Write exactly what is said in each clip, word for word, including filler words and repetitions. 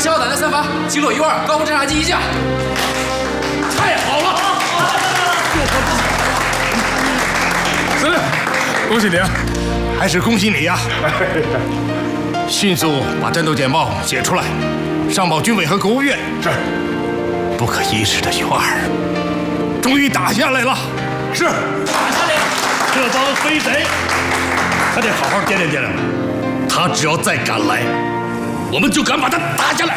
小胆的三发击落一二，高空侦察机一架。太好了！ 司令，恭喜你啊！ 还是恭喜你呀！迅速把战斗简报写出来，上报军委和国务院。 是。 不可一世的尤二，终于打下来了。 是。 打下来了。 这帮飞贼，还得好好掂量掂量。他只要再敢来，我们就敢把他打下来。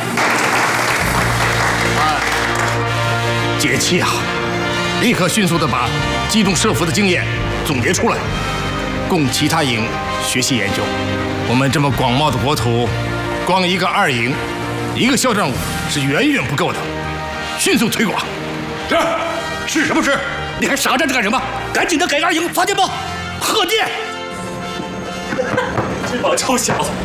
啊，解气啊！立刻迅速地把机动设伏的经验总结出来，供其他营学习研究。我们这么广袤的国土，光一个二营，一个校战五是远远不够的，迅速推广。 是，是什么事？你还傻站着干什么？赶紧的给二营发电报，贺电！这帮臭小子！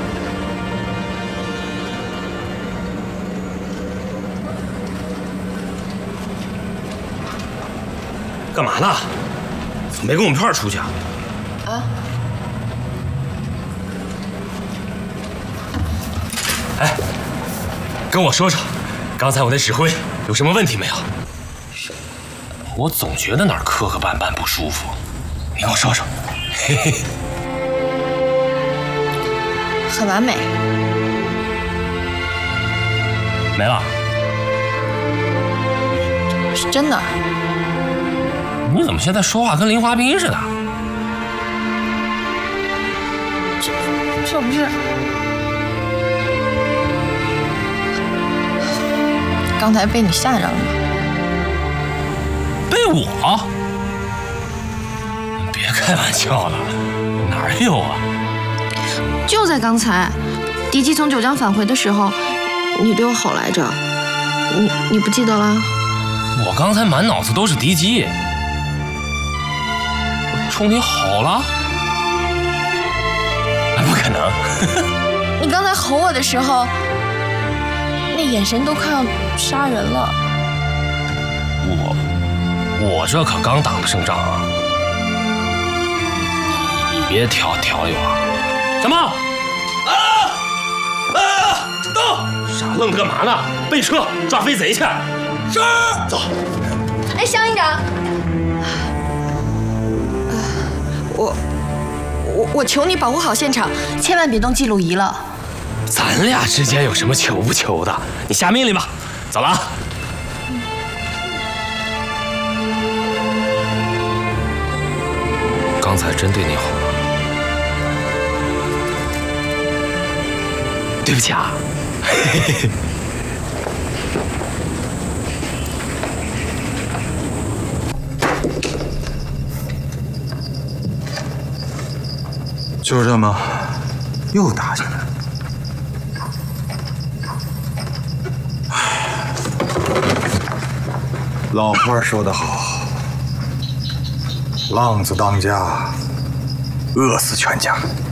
干嘛呢？怎么没跟我们一块儿出去啊？啊？哎，跟我说说，刚才我那指挥有什么问题没有？我总觉得哪儿磕磕绊绊不舒服，你跟我说说。嘿嘿。 很完美。 没了？ 是真的。 你怎么现在说话跟林华斌似的？ 这这不是刚才被你吓着了吗？ 被我？别开玩笑了，哪有啊？ 就在刚才，敌机从九江返回的时候，你对我吼来着，你你不记得了？ 我刚才满脑子都是敌机，我冲你吼了？不可能！ 你刚才吼我的时候，那眼神都快要杀人了。 我我这可刚打了胜仗啊！你别挑挑理我。什么？啊啊！到！傻愣着干嘛呢？备车抓飞贼去！是。走。 哎，乡营长，我我我求你保护好现场，千万别动记录仪了。 咱俩之间有什么求不求的？你下命令吧。走了啊。刚才真对你吼了，对不起啊。嘿嘿嘿。 就这么又打起来了。唉，老话说得好，浪子当家，饿死全家。